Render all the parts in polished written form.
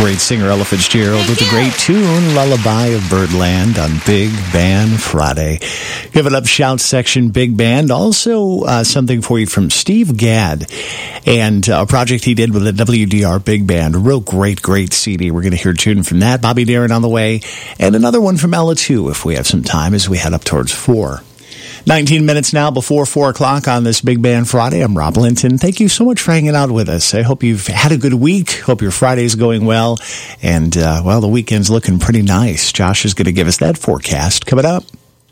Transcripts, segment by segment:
Great singer Ella Fitzgerald with a great tune, Lullaby of Birdland on Big Band Friday. Give it up, shout section, Big Band. Also, something for you from Steve Gadd and a project he did with the WDR Big Band. A real great CD. We're going to hear a tune from that. Bobby Darin on the way. And another one from Ella, too, if we have some time as we head up towards 4. 19 minutes now before 4 o'clock on this Big Band Friday. I'm Rob Linton. Thank you so much for hanging out with us. I hope you've had a good week. Hope your Friday's going well. And, the weekend's looking pretty nice. Josh is going to give us that forecast coming up.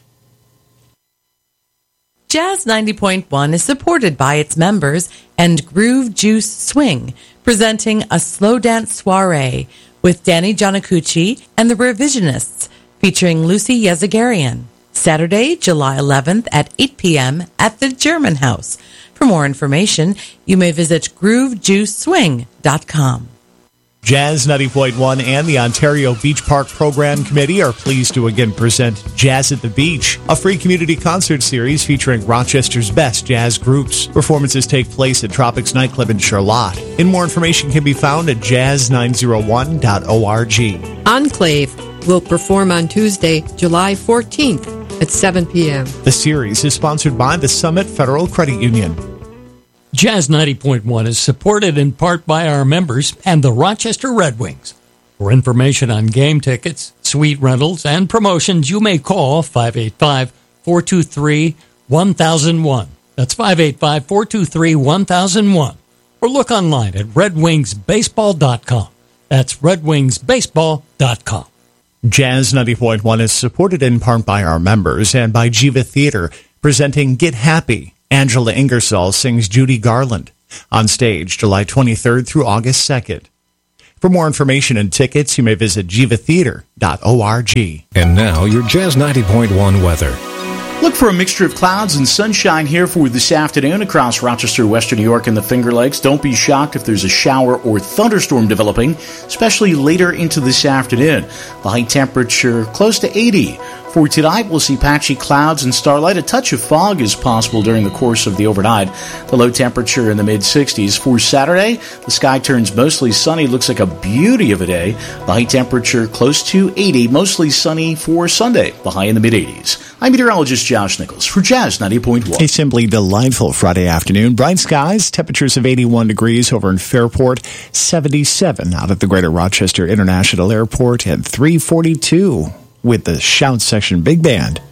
Jazz 90.1 is supported by its members and Groove Juice Swing, presenting a slow dance soiree with Danny Giannacucci and the Revisionists, featuring Lucy Yazagarian. Saturday, July 11th at 8 p.m. at the German House. For more information, you may visit groovejuiceswing.com. Jazz 90.1 and the Ontario Beach Park Program Committee are pleased to again present Jazz at the Beach, a free community concert series featuring Rochester's best jazz groups. Performances take place at Tropics Nightclub in Charlotte. And more information can be found at jazz901.org. Enclave will perform on Tuesday, July 14th at 7 p.m. The series is sponsored by the Summit Federal Credit Union. Jazz 90.1 is supported in part by our members and the Rochester Red Wings. For information on game tickets, suite rentals, and promotions, you may call 585-423-1001. That's 585-423-1001. Or look online at redwingsbaseball.com. That's redwingsbaseball.com. Jazz 90.1 is supported in part by our members and by Jiva Theater, presenting Get Happy. Angela Ingersoll sings Judy Garland on stage July 23rd through August 2nd. For more information and tickets, you may visit jivatheater.org. And now, your Jazz 90.1 weather. Look for a mixture of clouds and sunshine here for this afternoon across Rochester, Western New York, and the Finger Lakes. Don't be shocked if there's a shower or thunderstorm developing, especially later into this afternoon. The high temperature close to 80. For tonight, we'll see patchy clouds and starlight. A touch of fog is possible during the course of the overnight. The low temperature in the mid-60s. For Saturday, the sky turns mostly sunny. Looks like a beauty of a day. The high temperature close to 80. Mostly sunny for Sunday. The high in the mid-80s. I'm meteorologist Josh Nichols for Jazz 90.1. A simply delightful Friday afternoon. Bright skies, temperatures of 81 degrees over in Fairport, 77 out at the Greater Rochester International Airport, and 342 with the Shout Section Big Band.